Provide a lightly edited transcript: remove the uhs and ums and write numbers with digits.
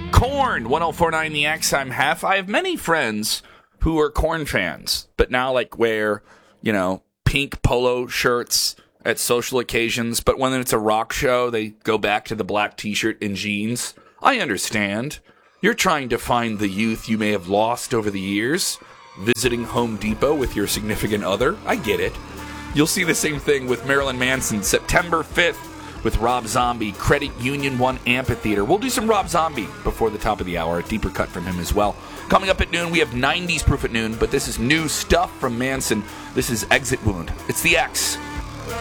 Korn, 104.9 The X. I'm Hef. I have many friends who are Korn fans, but now wear, pink polo shirts at social occasions. But when it's a rock show, they go back to the black t-shirt and jeans. I understand. You're trying to find the youth you may have lost over the years, visiting Home Depot with your significant other. I get it. You'll see the same thing with Marilyn Manson, September 5th. With Rob Zombie, Credit Union 1 Amphitheater. We'll do some Rob Zombie before the top of the hour, a deeper cut from him as well. Coming up at noon, we have 90s Proof at noon, but this is new stuff from Manson. This is Exit Wound. It's The X.